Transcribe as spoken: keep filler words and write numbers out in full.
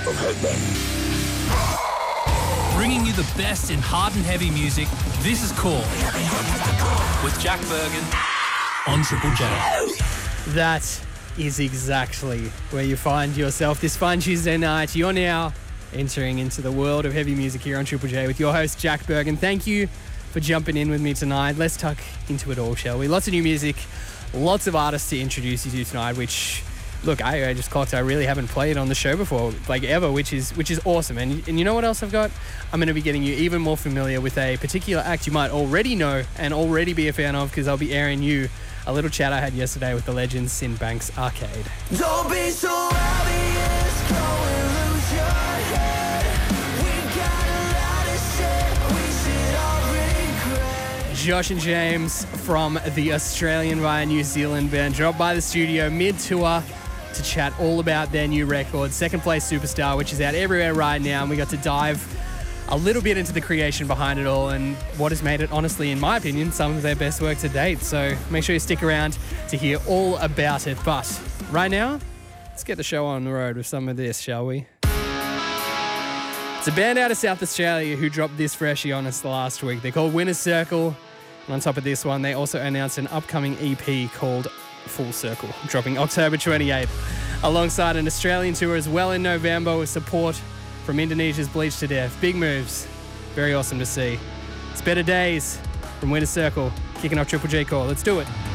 of headbang. Bringing you the best in hard and heavy music, this is Core with Jack Bergen on Triple J. That is exactly where you find yourself this fine Tuesday night. You're now entering into the world of heavy music here on Triple J with your host, Jack Bergen. Thank you for jumping in with me tonight. Let's tuck into it all, shall we? Lots of new music, lots of artists to introduce you to tonight, which... Look, I, I just clocked I really haven't played on the show before, like ever, which is which is awesome. And, and you know what else I've got? I'm going to be getting you even more familiar with a particular act you might already know and already be a fan of, because I'll be airing you a little chat I had yesterday with the legend Sin Banks Arcade. Don't be so obvious, go and lose your head. We got a lot of shit we should all regret. Josh and James from the Australian via New Zealand band dropped by the studio mid-tour to chat all about their new record, Second Place Superstar, which is out everywhere right now, and we got to dive a little bit into the creation behind it all and what has made it, honestly, in my opinion, some of their best work to date. So make sure you stick around to hear all about it. But right now, let's get the show on the road with some of this, shall we? It's a band out of South Australia who dropped this freshie on us last week. They're called Winner's Circle. And on top of this one, they also announced an upcoming E P called Full Circle, dropping October twenty-eighth, alongside an Australian tour as well in November with support from Indonesia's Bleach to Death. Big moves. Very awesome to see. It's Better Days from Winner's Circle, kicking off Triple J Core. Let's do it.